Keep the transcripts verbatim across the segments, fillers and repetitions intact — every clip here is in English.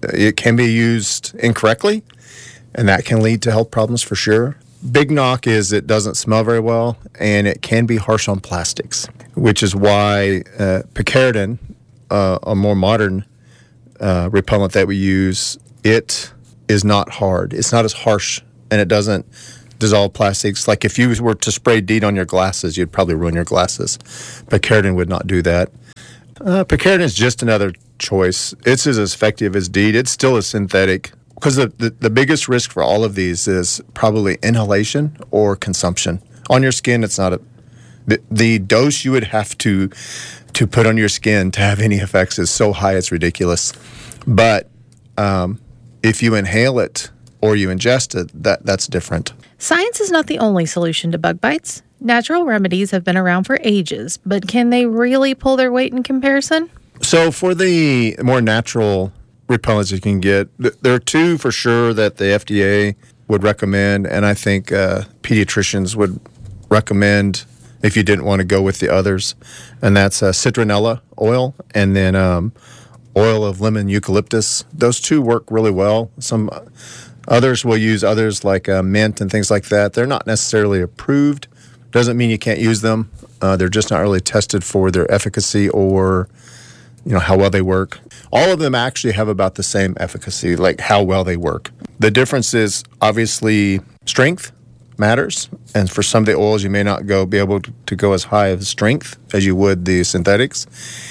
It can be used incorrectly, and that can lead to health problems for sure. Big knock is it doesn't smell very well, and it can be harsh on plastics, which is why uh, picaridin, uh, a more modern uh, repellent that we use, it is not hard. It's not as harsh, and it doesn't dissolve plastics. Like if you were to spray DEET on your glasses, you'd probably ruin your glasses. Picaridin would not do that. Uh, picaridin is just another choice. It's as effective as DEET. It's still a synthetic. Because the, the, the biggest risk for all of these is probably inhalation or consumption. On your skin, it's not a... The, the dose you would have to to put on your skin to have any effects is so high it's ridiculous. But um, if you inhale it or you ingest it, that that's different. Science is not the only solution to bug bites. Natural remedies have been around for ages, but can they really pull their weight in comparison? So for the more natural repellents you can get, there are two for sure that the F D A would recommend, and I think uh, pediatricians would recommend if you didn't want to go with the others, and that's uh, citronella oil and then um, oil of lemon eucalyptus. Those two work really well. Some others will use others like uh, mint and things like that. They're not necessarily approved. Doesn't mean you can't use them. Uh, they're just not really tested for their efficacy or you know how well they work. All of them actually have about the same efficacy, like how well they work. The difference is obviously strength matters, and for some of the oils you may not go be able to, to go as high of strength as you would the synthetics,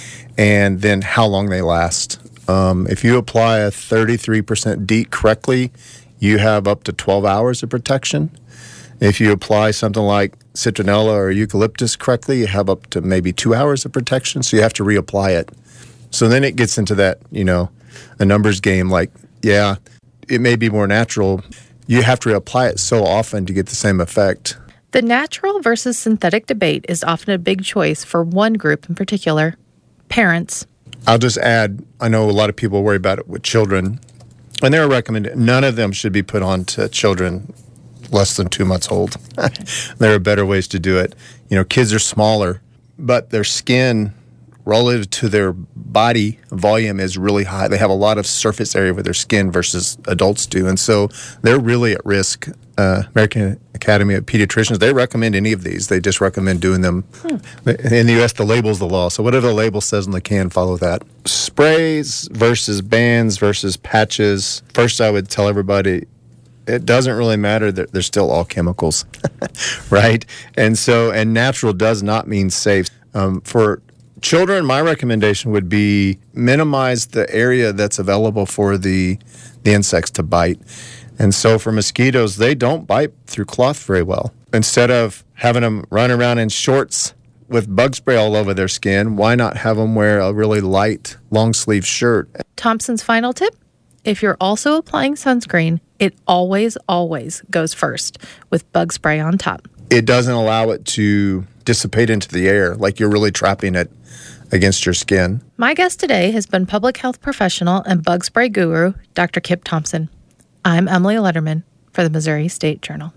and then how long they last. Um, if you apply a thirty-three percent DEET correctly, you have up to twelve hours of protection. If you apply something like citronella or eucalyptus correctly, you have up to maybe two hours of protection, so you have to reapply it. So then it gets into that, you know, a numbers game. Like, yeah, it may be more natural. You have to reapply it so often to get the same effect. The natural versus synthetic debate is often a big choice for one group in particular, parents. I'll just add, I know a lot of people worry about it with children, and they're recommended. None of them should be put on to children less than two months old. There are better ways to do it. You know, kids are smaller, but their skin relative to their body volume is really high. They have a lot of surface area with their skin versus adults do, and so they're really at risk. Uh, American Academy of Pediatricians, they recommend any of these. They just recommend doing them. Hmm. In the U S, the label's the law, so whatever the label says on the can, follow that. Sprays versus bands versus patches. First, I would tell everybody, it doesn't really matter. That they're still all chemicals, right? And so, and natural does not mean safe. Um, for children, my recommendation would be minimize the area that's available for the the insects to bite. And so for mosquitoes, they don't bite through cloth very well. Instead of having them run around in shorts with bug spray all over their skin, why not have them wear a really light long sleeve shirt? Thompson's final tip: if you're also applying sunscreen, it always, always goes first with bug spray on top. It doesn't allow it to dissipate into the air, like you're really trapping it against your skin. My guest today has been public health professional and bug spray guru, Doctor Kip Thompson. I'm Emily Letterman for the Missouri State Journal.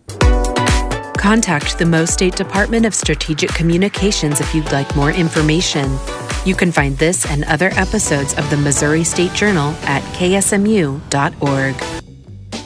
Contact the Mo State Department of Strategic Communications if you'd like more information. You can find this and other episodes of the Missouri State Journal at k s m u dot org.